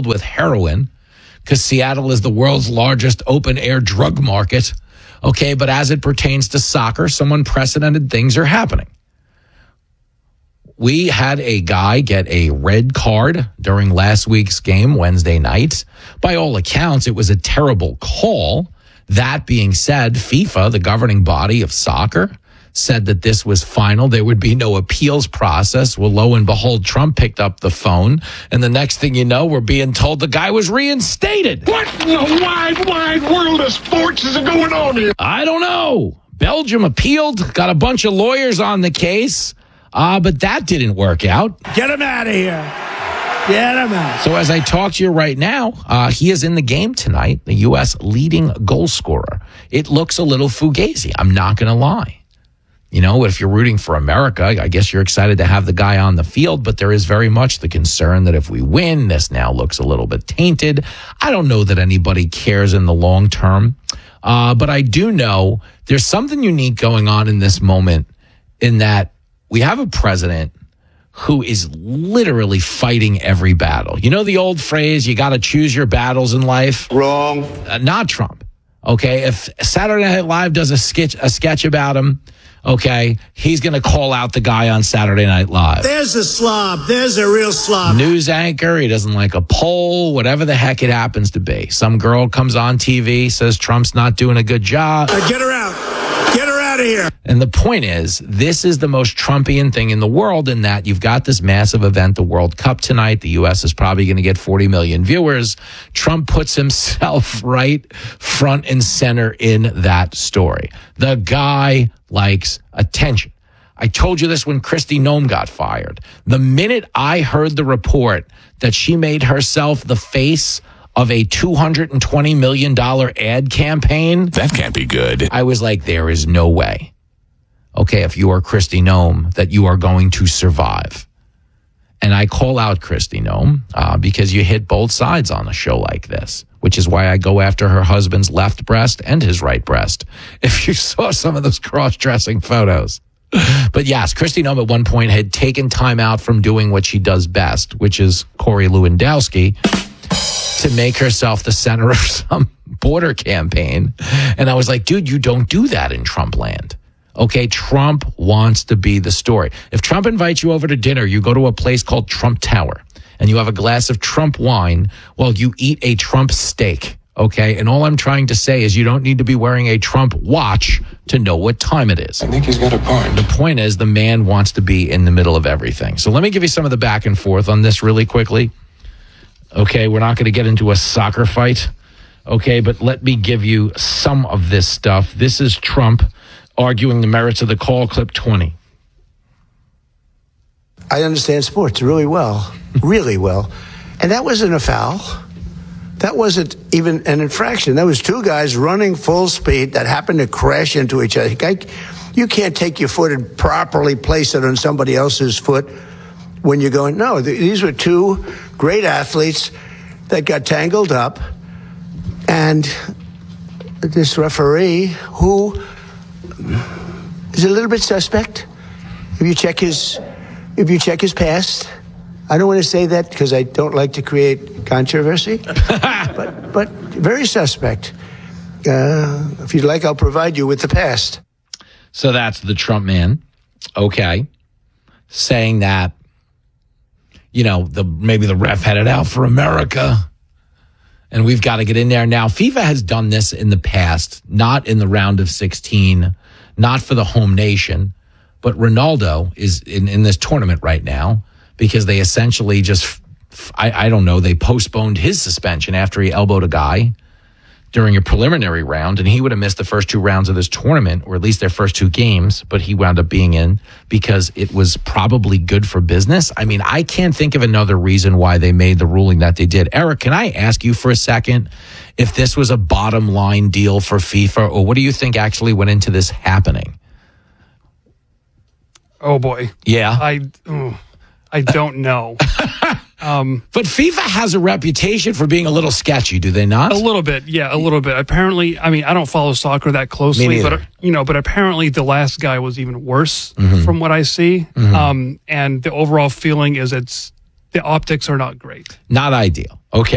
filled with heroin because Seattle is the world's largest open-air drug market. Okay, but as it pertains to soccer, some unprecedented things are happening. We had a guy get a red card during last week's game, Wednesday night. By all accounts, it was a terrible call. That being said, FIFA, the governing body of soccer, said that this was final. There would be no appeals process. Well, lo and behold, Trump picked up the phone. And the next thing you know, we're being told the guy was reinstated. What in the wide world of sports is going on here? I don't know. Belgium appealed, got a bunch of lawyers on the case. But that didn't work out. Get him out of here. Get him out. So as I talk to you right now, he is in the game tonight, the U.S. leading goal scorer. It looks a little fugazi. I'm not going to lie. You know, if you're rooting for America, I guess you're excited to have the guy on the field, but there is very much the concern that if we win, this now looks a little bit tainted. I don't know that anybody cares in the long term, but I do know there's something unique going on in this moment in that we have a president who is literally fighting every battle. You know the old phrase, you got to choose your battles in life? Wrong. Not Trump. Okay, if Saturday Night Live does a sketch about him, okay, he's going to call out the guy on Saturday Night Live. There's a slob. There's a real slob. News anchor, he doesn't like a poll, whatever the heck it happens to be. Some girl comes on TV, says Trump's not doing a good job. Get her out. Get her out of here. And the point is, this is the most Trumpian thing in the world in that you've got this massive event, the World Cup tonight. The U.S. is probably going to get 40 million viewers. Trump puts himself right front and center in that story. The guy likes attention. I told you this when Kristi Noem got fired. The minute I heard the report that she made herself the face of a $220 million ad campaign. That can't be good. I was like, there is no way, okay, if you are Kristi Noem, that you are going to survive. And I call out Kristi Noem because you hit both sides on a show like this, which is why I go after her husband's left breast and his right breast. If you saw some of those cross-dressing photos. But yes, Kristi Noem at one point had taken time out from doing what she does best, which is Corey Lewandowski, to make herself the center of some border campaign. And I was like, dude, you don't do that in Trump land. Okay, Trump wants to be the story. If Trump invites you over to dinner, you go to a place called Trump Tower and you have a glass of Trump wine while you eat a Trump steak. Okay, and all I'm trying to say is you don't need to be wearing a Trump watch to know what time it is. I think he's got a point. The point is the man wants to be in the middle of everything. So let me give you some of the back and forth on this really quickly. Okay, we're not going to get into a soccer fight. Okay, but let me give you some of this stuff. This is Trump arguing the merits of the call, clip 20. I understand sports really well. And that wasn't a foul. That wasn't even an infraction. That was two guys running full speed that happened to crash into each other. You can't take your foot and properly place it on somebody else's foot when you're going, no, these were two great athletes that got tangled up. And this referee, who is a little bit suspect, if you check his past, I don't want to say that because I don't like to create controversy, but very suspect. If you'd like, I'll provide you with the past. So that's the Trump man, okay, saying that, you know, maybe the ref had it out for America, and we've got to get in there. Now, FIFA has done this in the past, not in the round of 16, not for the home nation, but Ronaldo is in this tournament right now because they essentially just, I don't know, they postponed his suspension after he elbowed a guy during a preliminary round, and he would have missed the first two rounds of this tournament, or at least their first two games, but he wound up being in because it was probably good for business. I mean, I can't think of another reason why they made the ruling that they did. Eric, can I ask you for a second if this was a bottom line deal for FIFA, or what do you think actually went into this happening? Oh, boy. Yeah. I don't know. But FIFA has a reputation for being a little sketchy, do they not? A little bit, yeah, a little bit. Apparently, I mean, I don't follow soccer that closely, but apparently the last guy was even worse from what I see. And the overall feeling is the optics are not great. Not ideal. Okay.